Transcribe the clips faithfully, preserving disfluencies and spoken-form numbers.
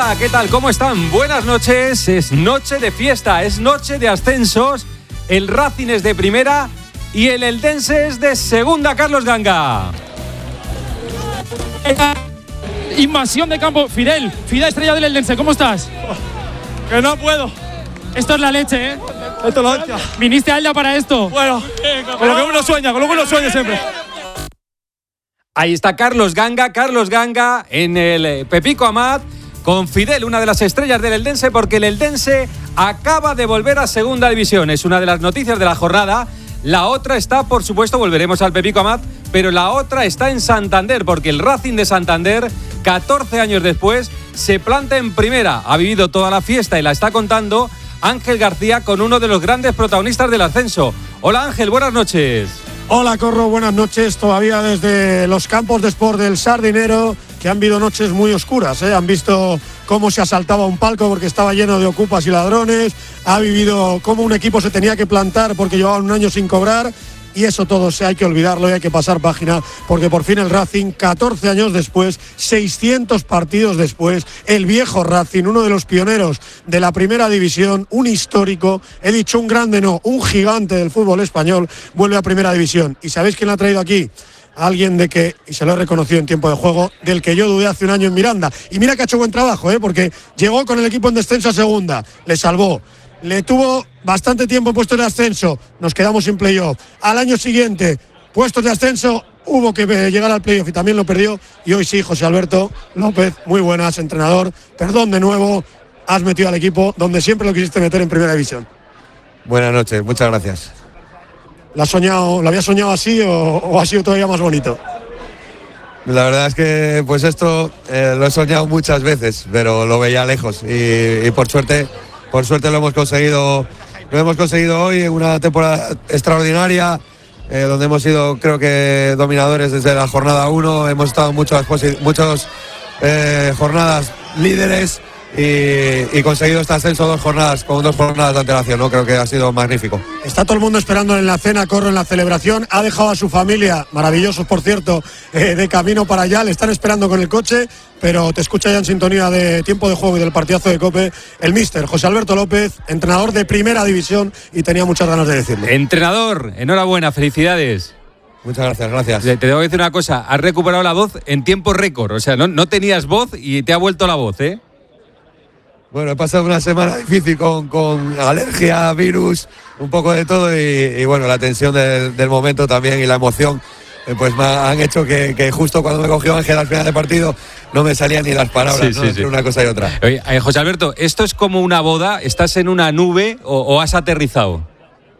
Hola, ¿qué tal? ¿Cómo están? Buenas noches. Es noche de fiesta, es noche de ascensos. El Racing es de primera y el Eldense es de segunda. Carlos Ganga. Invasión de campo. Fidel, Fidel, estrella del Eldense, ¿cómo estás? Que no puedo. Esto es la leche, ¿eh? Esto es la hostia. ¿Viniste a Elda para esto? Bueno, con lo que uno sueña, con lo que uno sueña siempre. Ahí está Carlos Ganga, Carlos Ganga en el Pepico Amat con Fidel, una de las estrellas del Eldense, porque el Eldense acaba de volver a segunda división. Es una de las noticias de la jornada. La otra está, por supuesto, volveremos al Pepico Amat, pero la otra está en Santander, porque el Racing de Santander, catorce años después, se planta en primera. Ha vivido toda la fiesta y la está contando Ángel García con uno de los grandes protagonistas del ascenso. Hola Ángel, buenas noches. Hola Corro, buenas noches. Todavía desde los campos de Sport del Sardinero, que han habido noches muy oscuras, ¿eh? Han visto cómo se asaltaba un palco porque estaba lleno de ocupas y ladrones, ha vivido cómo un equipo se tenía que plantar porque llevaban un año sin cobrar, y eso todo se hay que olvidarlo y hay que pasar página, porque por fin el Racing, catorce años después, seiscientos partidos después, el viejo Racing, uno de los pioneros de la primera división, un histórico, he dicho un grande no, un gigante del fútbol español, vuelve a primera división. ¿Y sabéis quién la ha traído aquí? Alguien de que, y se lo he reconocido en tiempo de juego, del que yo dudé hace un año en Miranda. Y mira que ha hecho buen trabajo, ¿eh? Porque llegó con el equipo en descenso a segunda, le salvó. Le tuvo bastante tiempo puesto de ascenso, nos quedamos sin playoff. Al año siguiente, puestos de ascenso, hubo que llegar al playoff y también lo perdió. Y hoy sí, José Alberto López, muy buenas, entrenador. Perdón de nuevo, has metido al equipo donde siempre lo quisiste meter en primera división. Buenas noches, muchas gracias. ¿Lo has soñado, lo habías soñado así o, o ha sido todavía más bonito? La verdad es que pues esto eh, lo he soñado muchas veces, pero lo veía lejos y, y por suerte... Por suerte lo hemos conseguido, lo hemos conseguido hoy en una temporada extraordinaria, eh, donde hemos sido, creo que, dominadores desde la jornada uno. Hemos estado muchas muchos eh, jornadas líderes y, y conseguido este ascenso dos jornadas, con dos jornadas de antelación, ¿no? Creo que ha sido magnífico. Está todo el mundo esperando en la cena, Corro, en la celebración. Ha dejado a su familia, maravillosos por cierto, eh, de camino para allá. Le están esperando con el coche, pero te escucha ya en sintonía de tiempo de juego y del partidazo de COPE el míster José Alberto López, entrenador de primera división, y tenía muchas ganas de decirlo. Entrenador, enhorabuena, felicidades. Muchas gracias, gracias. Te, te debo decir una cosa, has recuperado la voz en tiempo récord, o sea, no, no tenías voz y te ha vuelto la voz, ¿eh? Bueno, he pasado una semana difícil con, con alergia, virus, un poco de todo y, y bueno, la tensión del, del momento también y la emoción eh, pues me han hecho que, que justo cuando me cogió Ángel al final del partido no me salían ni las palabras, sí, ¿no? Sí, entre sí. Una cosa y otra. Oye, eh, José Alberto, ¿esto es como una boda? ¿Estás en una nube o, o has aterrizado?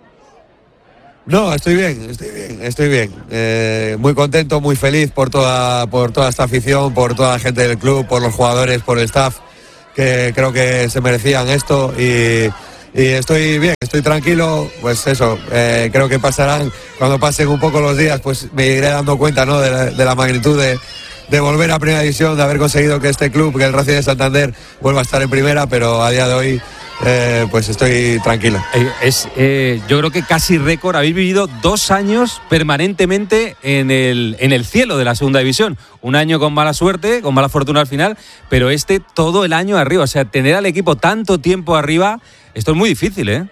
No, estoy bien, estoy bien, estoy bien. Eh, muy contento, muy feliz por toda, por toda esta afición, por toda la gente del club, por los jugadores, por el staff, que creo que se merecían esto y, y estoy bien, estoy tranquilo, pues eso, eh, creo que pasarán, cuando pasen un poco los días, pues me iré dando cuenta, ¿no? de, la, de la magnitud de, de volver a primera división, de haber conseguido que este club, que el Racing de Santander, vuelva a estar en primera, pero a día de hoy Eh, pues estoy tranquilo. Eh, es, eh, yo creo que casi récord. Habéis vivido dos años permanentemente en el, en el cielo de la segunda división. Un año con mala suerte, con mala fortuna al final, pero este todo el año arriba. O sea, tener al equipo tanto tiempo arriba, esto es muy difícil, ¿eh?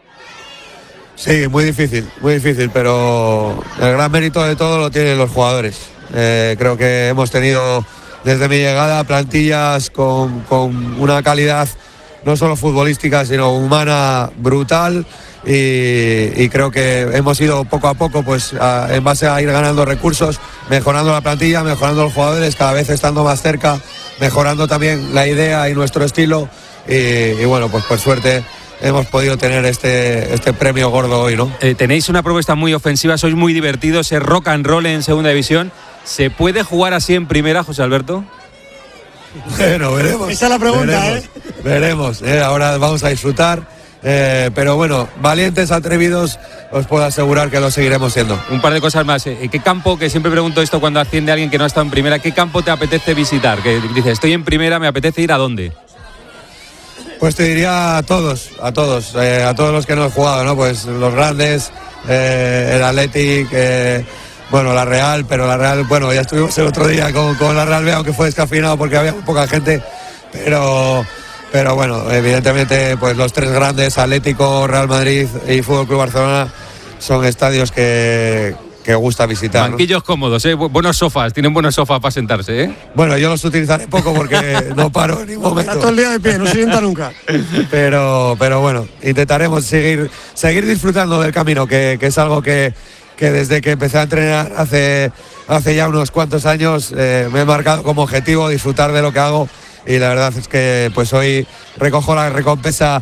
Sí, muy difícil, muy difícil, pero el gran mérito de todo lo tienen los jugadores. Eh, creo que hemos tenido desde mi llegada plantillas con, con una calidad no solo futbolística, sino humana brutal y, y creo que hemos ido poco a poco, pues a, en base a ir ganando recursos, mejorando la plantilla, mejorando los jugadores, cada vez estando más cerca, mejorando también la idea y nuestro estilo y, y bueno, pues por suerte hemos podido tener este, este premio gordo hoy, ¿no? Eh, tenéis una propuesta muy ofensiva, sois muy divertidos, es rock and roll en segunda división. ¿Se puede jugar así en primera, José Alberto? Bueno, veremos. Esa es la pregunta, veremos, ¿eh? Veremos, ¿eh? Ahora vamos a disfrutar. Eh, pero bueno, valientes, atrevidos, os puedo asegurar que lo seguiremos siendo. Un par de cosas más. ¿Qué campo, que siempre pregunto esto cuando asciende alguien que no ha estado en primera, qué campo te apetece visitar? Que dices, estoy en primera, me apetece ir a dónde? Pues te diría a todos, a todos, eh, a todos los que no he jugado, ¿no? Pues los grandes, eh, el Athletic, eh, bueno, la Real, pero la Real, bueno, ya estuvimos el otro día con, con la Real B, aunque fue descafeinado porque había muy poca gente, pero, pero bueno, evidentemente pues los tres grandes, Atlético, Real Madrid y Fútbol Club Barcelona, son estadios que, que gusta visitar, banquillos, ¿no? Cómodos, ¿eh? Buenos sofás, tienen buenos sofás para sentarse, ¿eh? Bueno, yo los utilizaré poco porque no paro en ningún momento. Está todo el día de pie, no se sienta nunca. Pero, pero bueno, intentaremos seguir, seguir disfrutando del camino, que, que es algo que, que desde que empecé a entrenar hace, hace ya unos cuantos años eh, me he marcado como objetivo disfrutar de lo que hago, y la verdad es que pues hoy recojo la recompensa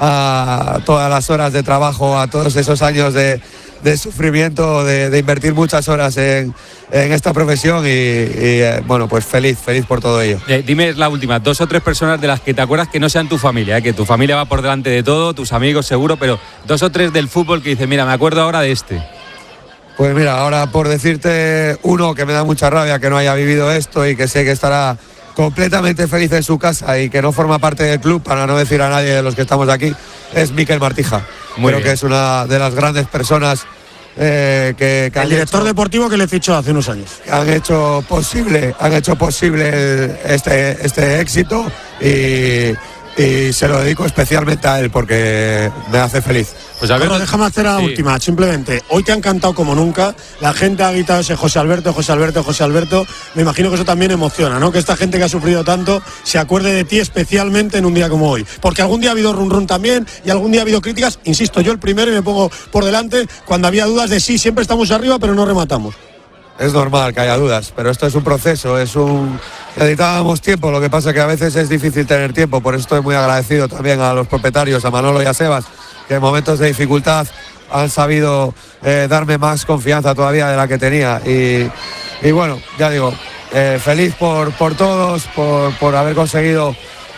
a todas las horas de trabajo, a todos esos años de, de sufrimiento, de, de invertir muchas horas en, en esta profesión y, y eh, bueno, pues feliz, feliz por todo ello. Eh, dime la última, dos o tres personas de las que te acuerdas que no sean tu familia, eh, que tu familia va por delante de todo, tus amigos seguro, pero dos o tres del fútbol que dices, mira, me acuerdo ahora de este. Pues mira, ahora por decirte uno que me da mucha rabia que no haya vivido esto y que sé que estará completamente feliz en su casa y que no forma parte del club, para no decir a nadie de los que estamos aquí, es Mikel Martija. Muy Creo bien. que es una de las grandes personas eh, que, que El han director hecho, deportivo que le fichó hace unos años. que han hecho posible, han hecho posible el- este, este éxito y, y se lo dedico especialmente a él porque me hace feliz. Pues Alberto, Carlos, déjame hacer la sí. última, simplemente. Hoy te han cantado como nunca, la gente ha gritado ese José Alberto, José Alberto, José Alberto. Me imagino que eso también emociona, ¿no? Que esta gente que ha sufrido tanto se acuerde de ti especialmente en un día como hoy. Porque algún día ha habido run run también y algún día ha habido críticas. Insisto, yo el primero y me pongo por delante cuando había dudas de sí, siempre estamos arriba, pero no rematamos. Es normal que haya dudas, pero esto es un proceso, es un... Necesitábamos tiempo, lo que pasa que a veces es difícil tener tiempo, por eso estoy muy agradecido también a los propietarios, a Manolo y a Sebas, que en momentos de dificultad han sabido eh, darme más confianza todavía de la que tenía. Y, y bueno, ya digo, eh, feliz por, por todos, por, por haber conseguido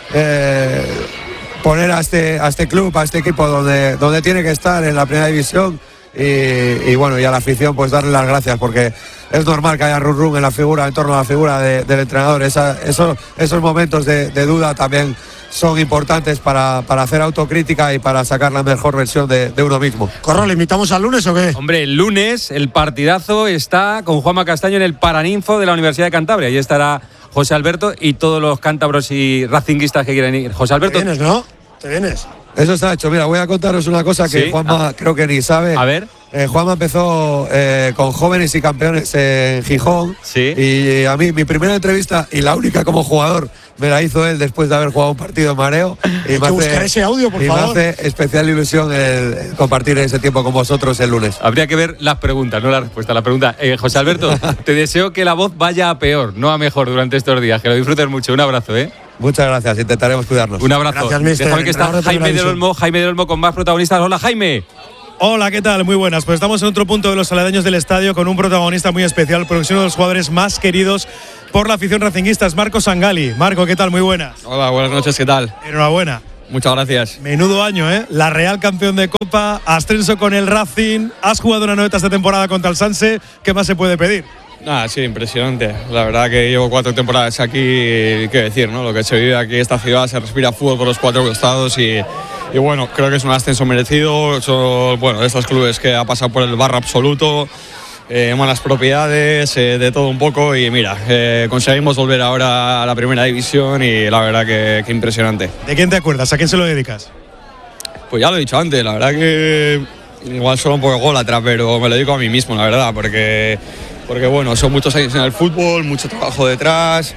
eh, poner a este, a este club, a este equipo donde, donde tiene que estar, en la primera división. Y, y bueno, y a la afición pues darle las gracias, porque es normal que haya run run en la figura, en torno a la figura de, del entrenador. Esa, eso, esos momentos de, de duda también son importantes para, para hacer autocrítica y para sacar la mejor versión de, de uno mismo. Corro, ¿le invitamos al lunes o qué? Hombre, el lunes el partidazo está con Juanma Castaño en el Paraninfo de la Universidad de Cantabria. Allí estará José Alberto y todos los cántabros y racinguistas que quieren ir. José ¿Te Alberto, vienes, no? ¿Te vienes? Eso está hecho. Mira, voy a contaros una cosa que Sí. Juanma Ah. creo que ni sabe. a ver. Eh, Juanma empezó eh, con jóvenes y campeones en Gijón. Sí. Y a mí, mi primera entrevista y la única como jugador, me la hizo él después de haber jugado un partido en Mareo. Y Hay que buscar ese audio, por y favor. me hace especial ilusión el, el compartir ese tiempo con vosotros el lunes. Habría que ver las preguntas, no la respuesta. La pregunta, eh, José Alberto, te deseo que la voz vaya a peor, no a mejor durante estos días. Que lo disfrutes mucho. Un abrazo, ¿eh? Muchas gracias, intentaremos cuidarnos. Un abrazo. Gracias, mister. Déjame que está Ganador de Jaime Primera del Olmo, Jaime del Olmo con más protagonistas. Hola, Jaime. Hola, ¿qué tal? Muy buenas. Pues estamos en otro punto de los aledaños del estadio con un protagonista muy especial, porque es uno de los jugadores más queridos por la afición racinguista, es Marco Sangali. Marco, ¿qué tal? Muy buenas. Hola, buenas noches, ¿qué tal? Enhorabuena. Muchas gracias. Menudo año, ¿eh? La Real campeón de Copa, ascenso con el Racing, has jugado una noveta esta temporada contra el Sanse, ¿qué más se puede pedir? Nada, sí, impresionante. La verdad que llevo cuatro temporadas aquí, y qué decir, ¿no? Lo que se vive aquí en esta ciudad, se respira fútbol por los cuatro costados y, y bueno, creo que es un ascenso merecido. Son, bueno, de estos clubes que ha pasado por el barro absoluto, eh, malas propiedades, eh, de todo un poco y mira, eh, conseguimos volver ahora a la primera división y la verdad que, que impresionante. ¿De quién te acuerdas? ¿A quién se lo dedicas? Pues ya lo he dicho antes, la verdad que igual solo un poco ególatra, pero me lo digo a mí mismo, la verdad, porque, porque bueno, son muchos años en el fútbol, mucho trabajo detrás,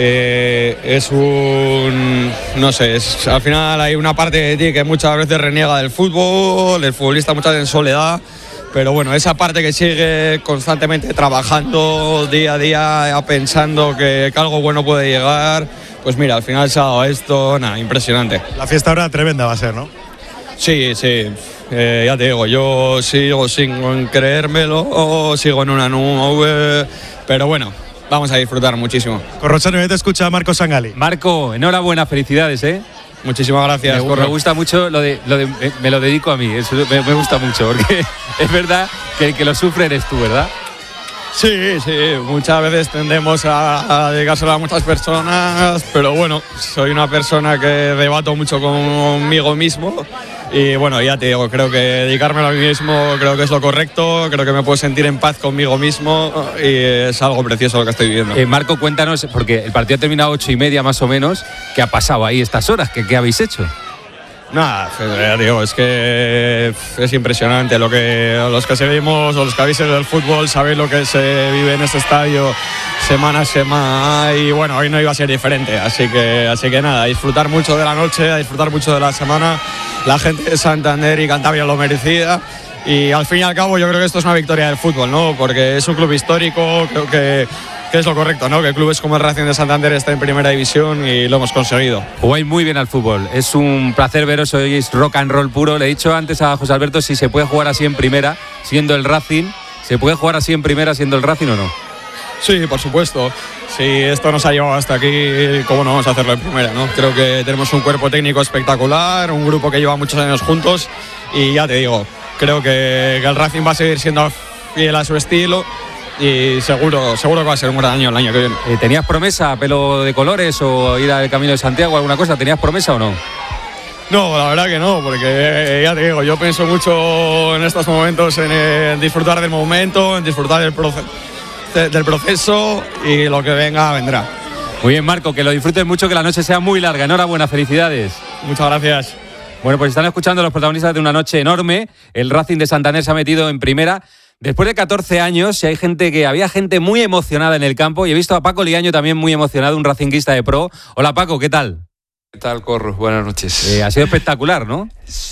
eh, es un, no sé, es, al final hay una parte de ti que muchas veces reniega del fútbol, el futbolista muchas veces en soledad, pero bueno, esa parte que sigue constantemente trabajando día a día, pensando que, que algo bueno puede llegar, pues mira, al final se ha dado esto, nada, impresionante. La fiesta ahora tremenda va a ser, ¿no? Sí, sí, eh, ya te digo, yo sigo sin creérmelo, sigo en una nube, pero bueno, vamos a disfrutar muchísimo. Corrochano, ya te escucha Marco Sangali. Marco, enhorabuena, felicidades, ¿eh? Muchísimas gracias. Me, Corro. me gusta mucho lo de, lo de me, me lo dedico a mí, eso me, me gusta mucho, porque es verdad que el que lo sufre eres tú, ¿verdad? Sí, sí, muchas veces tendemos a, a dedicárselo a muchas personas, pero bueno, soy una persona que debato mucho conmigo mismo Y bueno, ya te digo, creo que dedicármelo a mí mismo creo que es lo correcto, creo que me puedo sentir en paz conmigo mismo y es algo precioso lo que estoy viviendo. Eh, Marco, cuéntanos, porque el partido ha terminado a ocho y media más o menos, ¿qué ha pasado ahí estas horas? ¿Qué, qué habéis hecho? Nada, ya digo, es que es impresionante lo que los que seguimos o los que habéis seguido el fútbol sabéis lo que se vive en este estadio semana a semana y bueno, hoy no iba a ser diferente, así que así que nada, a disfrutar mucho de la noche, a disfrutar mucho de la semana. La gente de Santander y Cantabria lo merecía y al fin y al cabo yo creo que esto es una victoria del fútbol, ¿no? Porque es un club histórico, creo que que es lo correcto, ¿no? Que clubes como el Racing de Santander estén en primera división y lo hemos conseguido. Jugáis muy bien al fútbol, es un placer veros, sois rock and roll puro. Le he dicho antes a José Alberto si se puede jugar así en primera, siendo el Racing, ¿se puede jugar así en primera siendo el Racing o no? Sí, por supuesto. Si esto nos ha llevado hasta aquí, ¿cómo no vamos a hacerlo en primera, no? Creo que tenemos un cuerpo técnico espectacular, un grupo que lleva muchos años juntos y ya te digo, creo que, que el Racing va a seguir siendo fiel a su estilo. Y seguro, seguro que va a ser un gran año el año que viene. Eh, ¿Tenías promesa, pelo de colores o ir al Camino de Santiago, alguna cosa? ¿Tenías promesa o no? No, la verdad que no, porque ya te digo, yo pienso mucho en estos momentos en, en disfrutar del momento, en disfrutar del, proce- del proceso y lo que venga, vendrá. Muy bien, Marco, que lo disfrutes mucho, que la noche sea muy larga. Enhorabuena, felicidades. Muchas gracias. Bueno, pues están escuchando los protagonistas de una noche enorme. El Racing de Santander se ha metido en primera. Después de catorce años, y hay gente que había gente muy emocionada en el campo, y he visto a Paco Liaño también muy emocionado, un racinguista de pro. Hola Paco, ¿qué tal? ¿Qué tal, Corro? Buenas noches. Eh, ha sido espectacular, ¿no?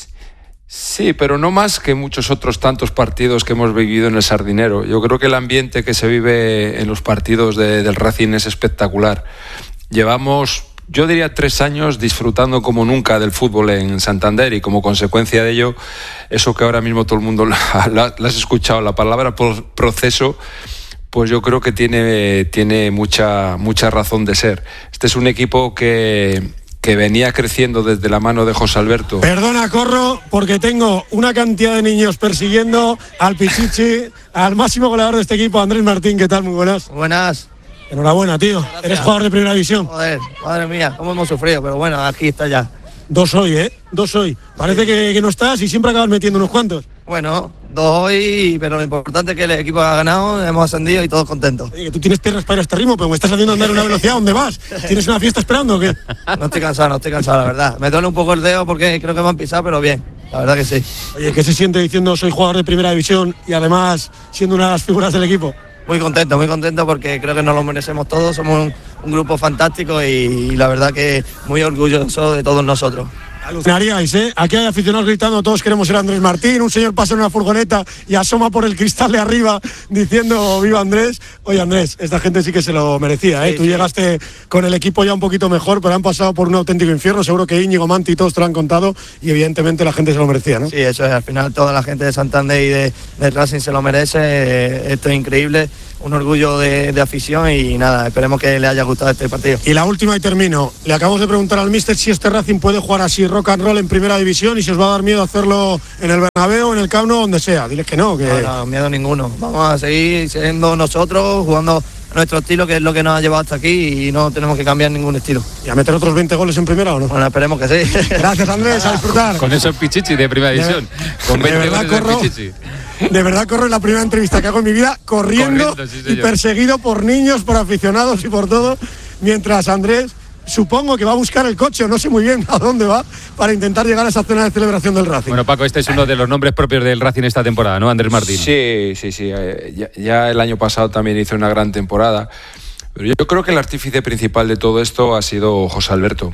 Sí, pero no más que muchos otros tantos partidos que hemos vivido en el Sardinero. Yo creo que el ambiente que se vive en los partidos de, del Racing es espectacular. Llevamos, yo diría, tres años disfrutando como nunca del fútbol en Santander y como consecuencia de ello, eso que ahora mismo todo el mundo la, la, la has escuchado, la palabra proceso, pues yo creo que tiene, tiene mucha, mucha razón de ser. Este es un equipo que, que venía creciendo desde la mano de José Alberto. Perdona, Corro, porque tengo una cantidad de niños persiguiendo al Pichichi, al máximo goleador de este equipo, Andrés Martín. ¿Qué tal? Muy buenas. Buenas. Enhorabuena, tío. Gracias. Eres jugador de primera división. Joder, madre mía, cómo hemos sufrido, pero bueno, aquí está ya. Dos hoy, ¿eh? Dos hoy. Parece que, que no estás y siempre acabas metiendo unos cuantos. Bueno, dos hoy, pero lo importante es que el equipo ha ganado, hemos ascendido y todos contentos. Oye, que tú tienes piernas para ir a este ritmo, pero me estás haciendo andar a una velocidad. ¿Dónde vas? ¿Tienes una fiesta esperando o qué? No estoy cansado, no estoy cansado, la verdad. Me duele un poco el dedo porque creo que me han pisado, pero bien, la verdad que sí. Oye, ¿qué se siente diciendo soy jugador de primera división y además siendo una de las figuras del equipo? Muy contento, muy contento porque creo que nos lo merecemos todos, somos un, un grupo fantástico y, y la verdad que muy orgulloso de todos nosotros. Alucinaríais, ¿eh? Aquí hay aficionados gritando, todos queremos ser Andrés Martín, un señor pasa en una furgoneta y asoma por el cristal de arriba diciendo viva Andrés. Oye Andrés, esta gente sí que se lo merecía, ¿eh? Sí, Tú sí. llegaste con el equipo ya un poquito mejor, pero han pasado por un auténtico infierno, seguro que Íñigo, Manti y todos te lo han contado y evidentemente la gente se lo merecía, ¿no? Sí, eso es, al final toda la gente de Santander y de, de Racing se lo merece, eh, esto es increíble, un orgullo de, de afición y nada, esperemos que le haya gustado este partido. Y la última y termino. Le acabamos de preguntar al míster si este Racing puede jugar así rock and roll en primera división y si os va a dar miedo hacerlo en el Bernabéu, en el Camp Nou, donde sea. Diles que no, que... No, no, miedo ninguno. Vamos a seguir siendo nosotros, jugando a nuestro estilo, que es lo que nos ha llevado hasta aquí y no tenemos que cambiar ningún estilo. ¿Y a meter otros veinte goles en primera o no? Bueno, esperemos que sí. Gracias Andrés, a disfrutar. Con esos Pichichi de primera división. Con de veinte verdad, goles de Corro. Pichichi. De verdad, Corro, es la primera entrevista que hago en mi vida corriendo, Corriendo, sí, y señor. perseguido por niños, por aficionados y por todo, mientras Andrés supongo que va a buscar el coche, o no sé muy bien a dónde va, para intentar llegar a esa cena de celebración del Racing. Bueno, Paco, este es uno de los nombres propios del Racing esta temporada, ¿no? Andrés Martín. Sí, sí, sí. eh, Ya, ya el año pasado también hizo una gran temporada. Pero yo creo que el artífice principal de todo esto ha sido José Alberto.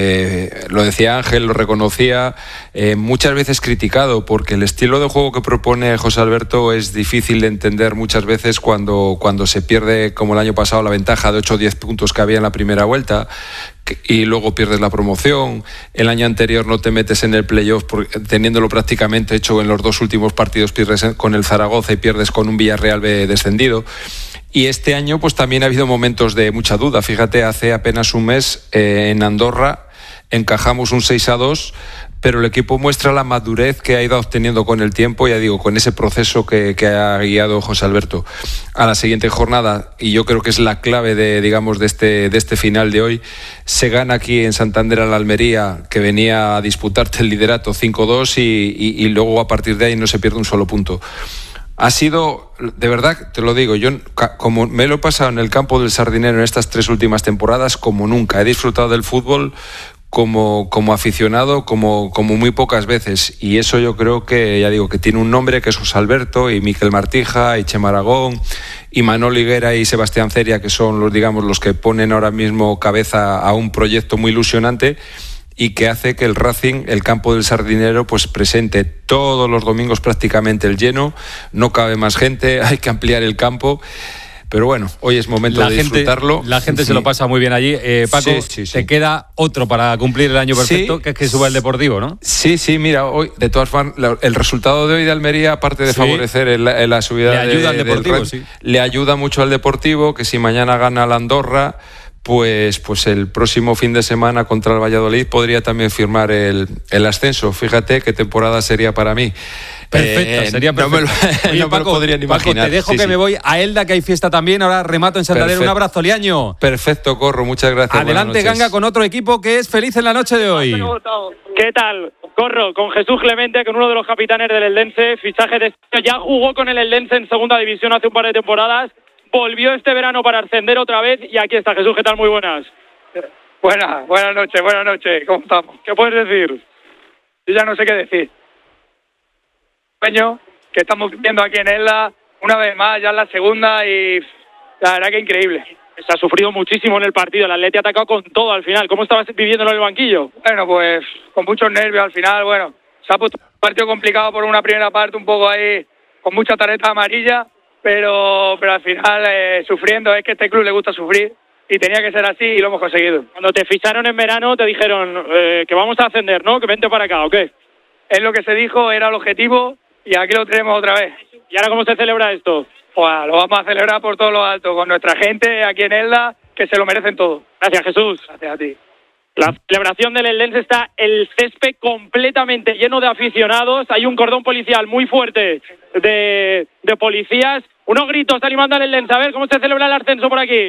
Eh, lo decía Ángel, lo reconocía, eh, muchas veces criticado, porque el estilo de juego que propone José Alberto es difícil de entender muchas veces cuando, cuando se pierde, como el año pasado, la ventaja de ocho o diez puntos que había en la primera vuelta que, y luego pierdes la promoción. El año anterior no te metes en el playoff por, teniéndolo prácticamente hecho en los dos últimos partidos, pierdes con el Zaragoza y pierdes con un Villarreal descendido. Y este año pues también ha habido momentos de mucha duda. Fíjate, hace apenas un mes eh, en Andorra encajamos un seis a dos, pero el equipo muestra la madurez que ha ido obteniendo con el tiempo, ya digo, con ese proceso que, que ha guiado José Alberto a la siguiente jornada, y yo creo que es la clave de, digamos, de este, de este final de hoy. Se gana aquí en Santander a la Almería, que venía a disputarte el liderato cinco dos, y, y, y luego a partir de ahí no se pierde un solo punto. Ha sido, de verdad, te lo digo, yo como me lo he pasado en el campo del Sardinero en estas tres últimas temporadas, como nunca. He disfrutado del fútbol como, como aficionado, como, como muy pocas veces. Y eso yo creo que, ya digo, que tiene un nombre, que es José Alberto, y Miquel Martija, y Chema Aragón, y Manol Higuera y Sebastián Ceria, que son los, digamos, los que ponen ahora mismo cabeza a un proyecto muy ilusionante, y que hace que el Racing, el campo del Sardinero, pues presente todos los domingos prácticamente el lleno. No cabe más gente, hay que ampliar el campo. Pero bueno, hoy es momento la de gente, disfrutarlo. La gente sí. se lo pasa muy bien allí. Eh, Paco, sí, sí, sí. te queda otro para cumplir el año perfecto, sí. que es que suba el Deportivo, ¿no? Sí, sí, mira, hoy, de todas formas, el resultado de hoy de Almería, aparte de sí. favorecer el, el, la subida le ayuda de, al Deportivo, del, sí. le ayuda mucho al Deportivo, que si mañana gana la Andorra, pues, pues el próximo fin de semana contra el Valladolid podría también firmar el, el ascenso. Fíjate qué temporada sería para mí. Perfecta, eh, sería perfecta. No me lo, Oye, no Paco, me lo podría ni Paco, imaginar. te dejo sí, que sí. me voy a Elda, que hay fiesta también. Ahora remato en Santander. Perfecto. Un abrazo, Liaño. Perfecto, Corro, muchas gracias. Adelante, Ganga, con otro equipo que es feliz en la noche de hoy. ¿Qué tal? Corro con Jesús Clemente, con uno de los capitanes del Eldense. Fichaje de... Ya jugó con el Eldense en segunda división hace un par de temporadas. Volvió este verano para ascender otra vez. Y aquí está Jesús. ¿Qué tal? Muy buenas. Buenas, buenas noches, buenas noches. ¿Cómo estamos? ¿Qué puedes decir? Yo ya no sé qué decir. Sueño que estamos viendo aquí en Elda, una vez más, ya en la segunda, y la verdad que increíble. Se ha sufrido muchísimo en el partido, el Atleti ha atacado con todo al final. ¿Cómo estabas viviéndolo en el banquillo? Bueno, pues con muchos nervios al final. Bueno, se ha puesto un partido complicado por una primera parte, un poco ahí con mucha tarjeta amarilla, pero, pero al final eh, sufriendo. Es que a este club le gusta sufrir y tenía que ser así, y lo hemos conseguido. Cuando te ficharon en verano te dijeron eh, que vamos a ascender, ¿no? Que vente para acá, ¿o qué? Es lo que se dijo, era el objetivo, y aquí lo tenemos otra vez. ¿Y ahora cómo se celebra esto? Pues lo vamos a celebrar por todo lo alto, con nuestra gente aquí en Elda, que se lo merecen todo. Gracias, Jesús. Gracias a ti. La celebración del Eldense está el césped completamente lleno de aficionados. Hay un cordón policial muy fuerte de, de policías. Unos gritos animando al Eldense. A ver cómo se celebra el ascenso por aquí.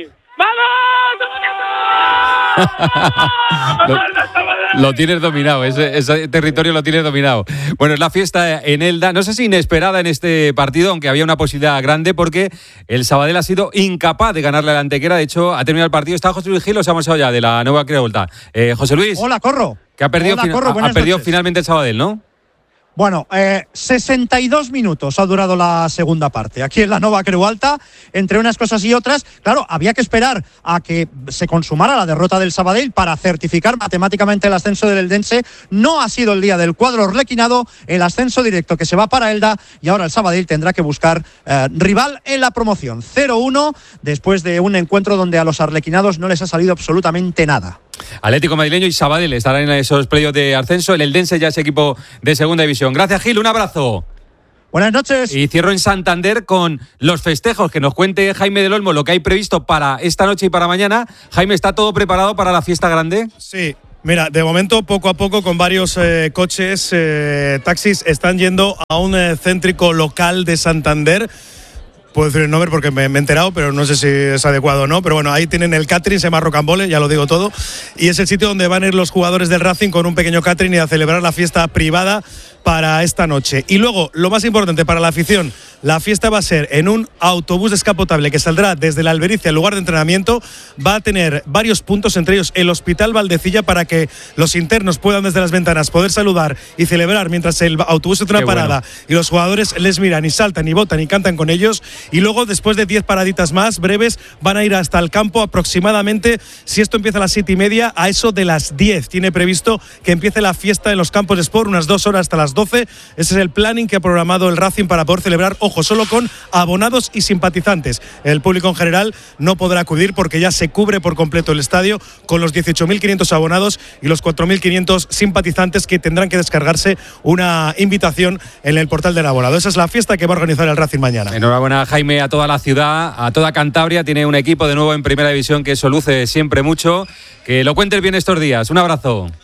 lo, lo tienes dominado, ese, ese territorio lo tienes dominado. Bueno, es la fiesta en Elda, no sé si inesperada en este partido, aunque había una posibilidad grande, porque el Sabadell ha sido incapaz de ganarle a la Antequera. De hecho, ha terminado el partido. Está José Luis Gil, os hemos hablado ya de la nueva Revuelta. Eh, José Luis. Hola, Corro. Que ha perdido, Hola, fina- Corro, ha perdido noches. finalmente el Sabadell, ¿no? Bueno, eh, sesenta y dos minutos ha durado la segunda parte. Aquí en la Nova Creu Alta, entre unas cosas y otras, claro, había que esperar a que se consumara la derrota del Sabadell para certificar matemáticamente el ascenso del Eldense. No ha sido el día del cuadro orlequinado, el ascenso directo que se va para Elda, y ahora el Sabadell tendrá que buscar eh, rival en la promoción. cero uno, después de un encuentro donde a los arlequinados no les ha salido absolutamente nada. Atlético Madrileño y Sabadell estarán en esos playoffs de ascenso. El Eldense ya es equipo de segunda división. Gracias, Gil, un abrazo. Buenas noches. Y cierro en Santander con los festejos. Que nos cuente Jaime del Olmo lo que hay previsto para esta noche y para mañana. Jaime, ¿está todo preparado para la fiesta grande? Sí. Mira, de momento, poco a poco, con varios eh, coches, eh, taxis, están yendo a un eh, céntrico local de Santander. Puedo decir el nombre porque me, me he enterado, pero no sé si es adecuado o no. Pero bueno, ahí tienen el catering, se llama Rocambole, ya lo digo todo. Y es el sitio donde van a ir los jugadores del Racing con un pequeño catering y a celebrar la fiesta privada para esta noche. Y luego, lo más importante para la afición, la fiesta va a ser en un autobús descapotable que saldrá desde la Albericia, el lugar de entrenamiento. Va a tener varios puntos, entre ellos el Hospital Valdecilla, para que los internos puedan desde las ventanas poder saludar y celebrar mientras el autobús está en una parada, bueno, y los jugadores les miran y saltan y botan y cantan con ellos. Y luego, después de diez paraditas más breves, van a ir hasta el campo aproximadamente, si esto empieza a las siete y media, a eso de las diez. Tiene previsto que empiece la fiesta en los campos de Sport, unas dos horas hasta las doce. Ese es el planning que ha programado el Racing para poder celebrar, ojo, solo con abonados y simpatizantes. El público en general no podrá acudir porque ya se cubre por completo el estadio con los dieciocho mil quinientos abonados y los cuatro mil quinientos simpatizantes que tendrán que descargarse una invitación en el portal del abonado. Esa es la fiesta que va a organizar el Racing mañana. Enhorabuena, Jaime, a toda la ciudad, a toda Cantabria. Tiene un equipo de nuevo en Primera División que eso luce siempre mucho. Que lo cuentes bien estos días. Un abrazo.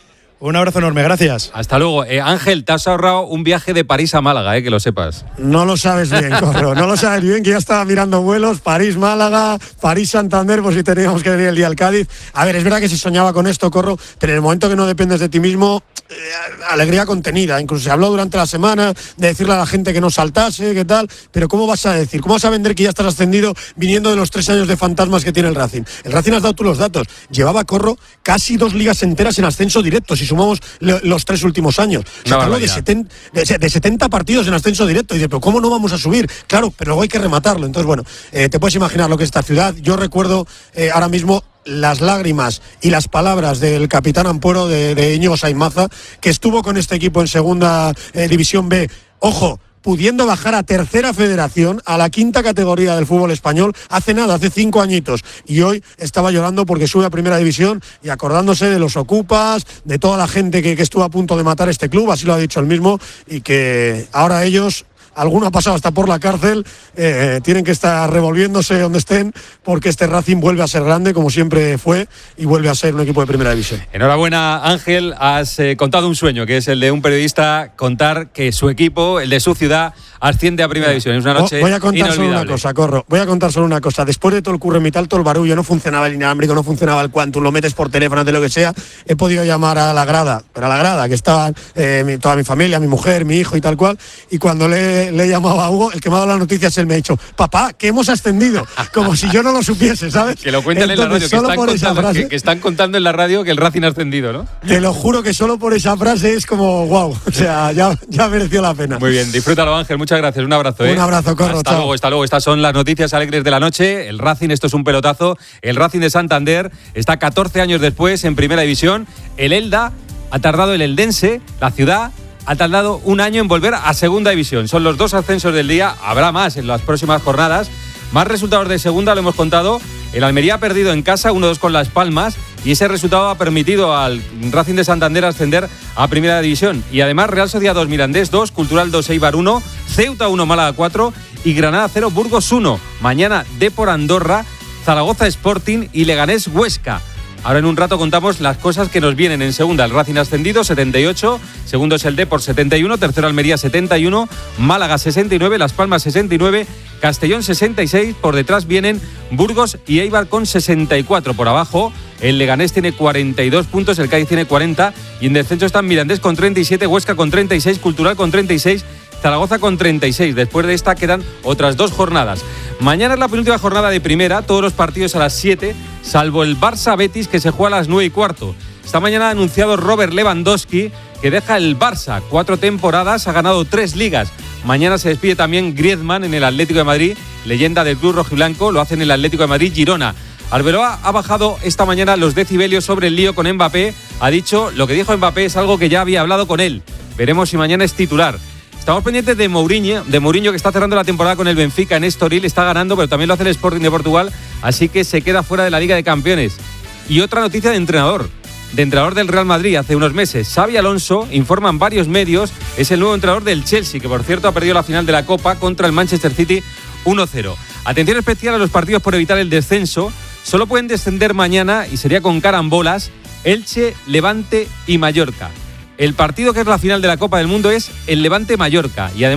Un abrazo enorme, gracias. Hasta luego. Eh, Ángel, te has ahorrado un viaje de París a Málaga, eh, que lo sepas. No lo sabes bien, Corro, no lo sabes bien, que ya estaba mirando vuelos, París-Málaga, París-Santander, pues si teníamos que venir el día al Cádiz. A ver, es verdad que se soñaba con esto, Corro, pero en el momento que no dependes de ti mismo, eh, alegría contenida. Incluso se habló durante la semana de decirle a la gente que no saltase, qué tal, pero ¿cómo vas a decir? ¿Cómo vas a vender que ya estás ascendido viniendo de los tres años de fantasmas que tiene el Racing? El Racing, has dado tú los datos, llevaba, Corro, casi dos ligas enteras en ascenso directo, si sumamos los tres últimos años. O sea, hablo de, setenta, de, de setenta partidos en ascenso directo. Y dice, pero ¿cómo no vamos a subir? Claro, pero luego hay que rematarlo. Entonces, bueno, eh, te puedes imaginar lo que es esta ciudad. Yo recuerdo eh, ahora mismo las lágrimas y las palabras del capitán Ampuero, de, de Íñigo Sainz-Maza, que estuvo con este equipo en segunda eh, división B. Ojo, pudiendo bajar a tercera federación, a la quinta categoría del fútbol español, hace nada, hace cinco añitos. Y hoy estaba llorando porque sube a primera división y acordándose de los ocupas, de toda la gente que, que estuvo a punto de matar este club, así lo ha dicho él mismo, y que ahora ellos... Alguno ha pasado hasta por la cárcel, eh, tienen que estar revolviéndose donde estén, porque este Racing vuelve a ser grande, como siempre fue, y vuelve a ser un equipo de primera división. Enhorabuena, Ángel, has eh, contado un sueño, que es el de un periodista, contar que su equipo, el de su ciudad, asciende a primera división. Es una noche Voy a contar solo inolvidable. una cosa, Corro, voy a contar solo una cosa. Después de todo el curro y tal, todo el barullo, no funcionaba el inalámbrico, no funcionaba el Quantum, lo metes por teléfono, de lo que sea, he podido llamar a la grada, pero a la grada, que estaban eh, mi, toda mi familia, mi mujer, mi hijo y tal cual, y cuando le Le he llamado a Hugo, el que me ha dado las noticias, él me ha dicho, papá, que hemos ascendido, como si yo no lo supiese, ¿sabes? Que lo cuentan Entonces, en la radio, que están, por esa contando, frase, que, que están contando en la radio que el Racing ha ascendido, ¿no? te lo juro que solo por esa frase es como, wow, o sea, ya, ya mereció la pena. Muy bien, disfrútalo, Ángel, muchas gracias, un abrazo. ¿eh? Un abrazo, Corro, Hasta chao. luego, hasta luego. Estas son las noticias alegres de la noche. El Racing, esto es un pelotazo. El Racing de Santander está catorce años después en primera división. El Elda ha tardado, el eldense, la ciudad, ha tardado un año en volver a segunda división. Son los dos ascensos del día, habrá más en las próximas jornadas. Más resultados de segunda, lo hemos contado. El Almería ha perdido en casa uno dos con Las Palmas y ese resultado ha permitido al Racing de Santander ascender a primera división. Y además Real Sociedad dos, Mirandés dos, Cultural dos, Eibar uno, Ceuta uno, Málaga cuatro y Granada cero, Burgos uno. Mañana Depor Andorra, Zaragoza Sporting y Leganés Huesca. Ahora en un rato contamos las cosas que nos vienen en segunda. El Racing ascendido, setenta y ocho. Segundo es el Depor, setenta y uno. Tercero Almería, setenta y uno. Málaga, sesenta y nueve. Las Palmas, sesenta y nueve. Castellón, sesenta y seis. Por detrás vienen Burgos y Eibar con sesenta y cuatro. Por abajo, el Leganés tiene cuarenta y dos puntos. El Cádiz tiene cuarenta. Y en descenso están Mirandés con treinta y siete. Huesca con treinta y seis. Cultural con treinta y seis. Zaragoza con treinta y seis. Después de esta quedan otras dos jornadas. Mañana es la penúltima jornada de primera, todos los partidos a las siete, salvo el Barça-Betis que se juega a las nueve y cuarto. Esta mañana ha anunciado Robert Lewandowski que deja el Barça. Cuatro temporadas, ha ganado tres ligas. Mañana se despide también Griezmann en el Atlético de Madrid, leyenda del club rojiblanco, lo hace en el Atlético de Madrid, Girona. Arbeloa ha bajado esta mañana los decibelios sobre el lío con Mbappé. Ha dicho, lo que dijo Mbappé es algo que ya había hablado con él. Veremos si mañana es titular. Estamos pendientes de Mourinho, de Mourinho que está cerrando la temporada con el Benfica en Estoril, está ganando, pero también lo hace el Sporting de Portugal, así que se queda fuera de la Liga de Campeones. Y otra noticia de entrenador, de entrenador del Real Madrid hace unos meses. Xabi Alonso, informan varios medios, es el nuevo entrenador del Chelsea, que por cierto ha perdido la final de la Copa contra el Manchester City uno cero. Atención especial a los partidos por evitar el descenso. Solo pueden descender mañana y sería con carambolas Elche, Levante y Mallorca. El partido que es la final de la Copa del Mundo es el Levante-Mallorca y además